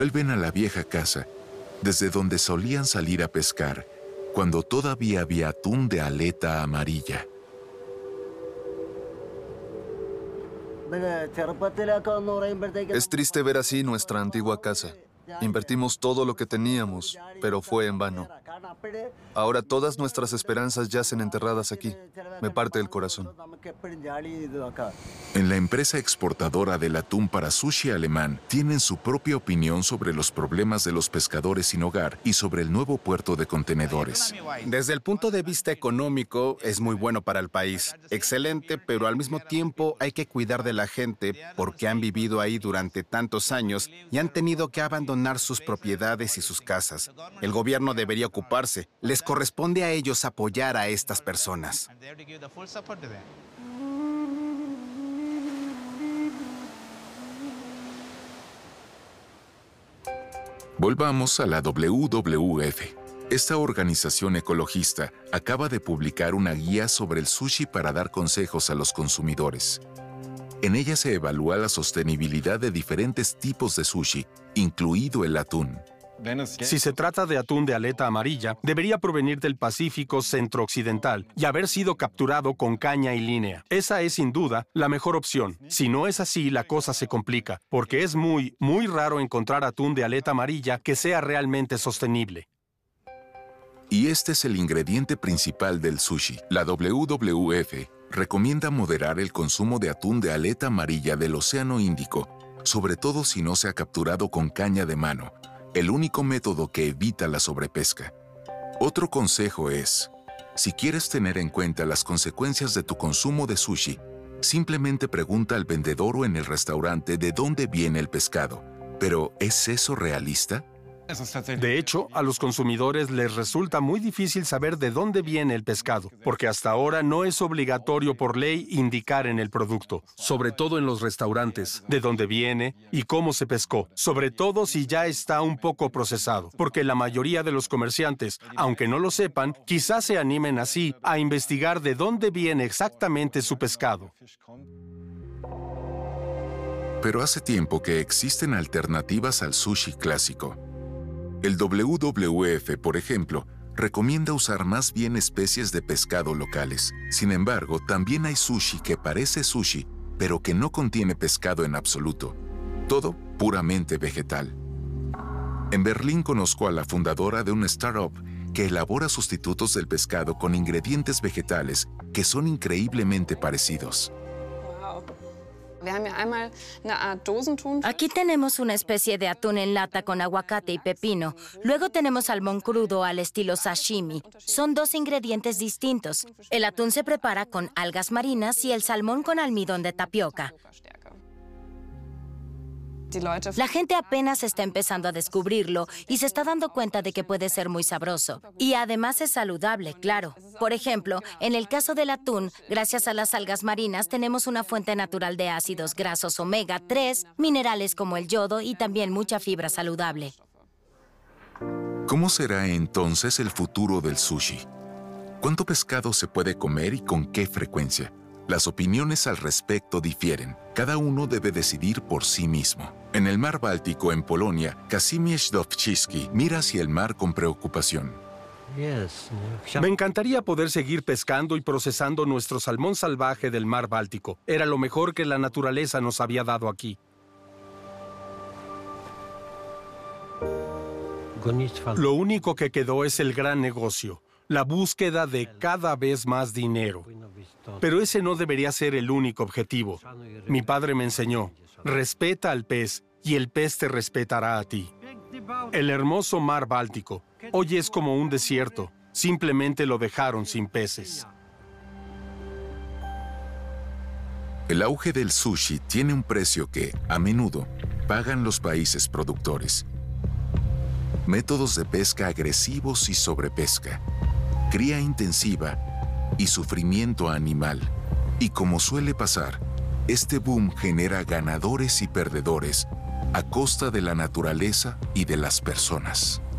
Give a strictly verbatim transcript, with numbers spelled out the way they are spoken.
Vuelven a la vieja casa, desde donde solían salir a pescar, cuando todavía había atún de aleta amarilla. Es triste ver así nuestra antigua casa. Invertimos todo lo que teníamos, pero fue en vano. Ahora todas nuestras esperanzas yacen enterradas aquí. Me parte el corazón. En la empresa exportadora del atún para sushi alemán, tienen su propia opinión sobre los problemas de los pescadores sin hogar y sobre el nuevo puerto de contenedores. Desde el punto de vista económico, es muy bueno para el país. Excelente, pero al mismo tiempo hay que cuidar de la gente porque han vivido ahí durante tantos años y han tenido que abandonar sus propiedades y sus casas. El gobierno debería ocuparse. Les corresponde a ellos apoyar a estas personas. Volvamos a la W W F. Esta organización ecologista acaba de publicar una guía sobre el sushi para dar consejos a los consumidores. En ella se evalúa la sostenibilidad de diferentes tipos de sushi, incluido el atún. Si se trata de atún de aleta amarilla, debería provenir del Pacífico centro-occidental y haber sido capturado con caña y línea. Esa es sin duda la mejor opción. Si no es así, la cosa se complica, porque es muy, muy raro encontrar atún de aleta amarilla que sea realmente sostenible. Y este es el ingrediente principal del sushi. La W W F recomienda moderar el consumo de atún de aleta amarilla del Océano Índico, sobre todo si no se ha capturado con caña de mano, el único método que evita la sobrepesca. Otro consejo es, si quieres tener en cuenta las consecuencias de tu consumo de sushi, simplemente pregunta al vendedor o en el restaurante de dónde viene el pescado. Pero, ¿es eso realista? De hecho, a los consumidores les resulta muy difícil saber de dónde viene el pescado, porque hasta ahora no es obligatorio por ley indicar en el producto, sobre todo en los restaurantes, de dónde viene y cómo se pescó, sobre todo si ya está un poco procesado, porque la mayoría de los comerciantes, aunque no lo sepan, quizás se animen así a investigar de dónde viene exactamente su pescado. Pero hace tiempo que existen alternativas al sushi clásico. El W W F, por ejemplo, recomienda usar más bien especies de pescado locales. Sin embargo, también hay sushi que parece sushi, pero que no contiene pescado en absoluto. Todo puramente vegetal. En Berlín conozco a la fundadora de una startup que elabora sustitutos del pescado con ingredientes vegetales que son increíblemente parecidos. Aquí tenemos una especie de atún en lata con aguacate y pepino. Luego tenemos salmón crudo al estilo sashimi. Son dos ingredientes distintos. El atún se prepara con algas marinas y el salmón con almidón de tapioca. La gente apenas está empezando a descubrirlo y se está dando cuenta de que puede ser muy sabroso. Y además es saludable, claro. Por ejemplo, en el caso del atún, gracias a las algas marinas tenemos una fuente natural de ácidos grasos omega tres, minerales como el yodo y también mucha fibra saludable. ¿Cómo será entonces el futuro del sushi? ¿Cuánto pescado se puede comer y con qué frecuencia? Las opiniones al respecto difieren. Cada uno debe decidir por sí mismo. En el mar Báltico, en Polonia, Kazimierz Dowczycki mira hacia el mar con preocupación. Me encantaría poder seguir pescando y procesando nuestro salmón salvaje del mar Báltico. Era lo mejor que la naturaleza nos había dado aquí. Lo único que quedó es el gran negocio, la búsqueda de cada vez más dinero. Pero ese no debería ser el único objetivo. Mi padre me enseñó, respeta al pez y el pez te respetará a ti. El hermoso mar Báltico hoy es como un desierto, simplemente lo dejaron sin peces. El auge del sushi tiene un precio que, a menudo, pagan los países productores. Métodos de pesca agresivos y sobrepesca, cría intensiva y sufrimiento animal. Y como suele pasar, este boom genera ganadores y perdedores a costa de la naturaleza y de las personas.